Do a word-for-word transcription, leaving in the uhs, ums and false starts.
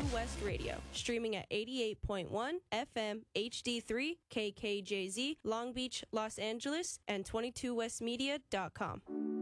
West Radio, streaming at eighty-eight point one F M H D three K K J Z, Long Beach, Los Angeles, and twenty-two west media dot com.